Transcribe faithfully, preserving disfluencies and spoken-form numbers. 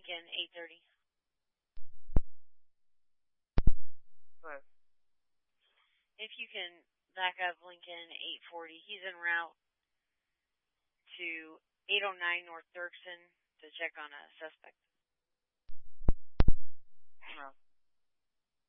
Lincoln eight thirty. What? If you can back up Lincoln eight forty, he's en route to eight oh nine North Dirksen to check on a suspect. No.